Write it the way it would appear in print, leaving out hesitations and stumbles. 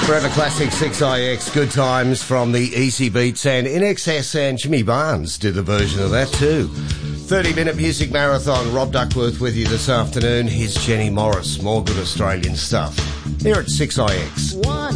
Forever Classic 6IX, Good Times from the Easy Beats, and INXS and Jimmy Barnes did the version of that too. 30-minute music marathon. Rob Duckworth with you this afternoon. Here's Jenny Morris, more good Australian stuff here at 6IX. One.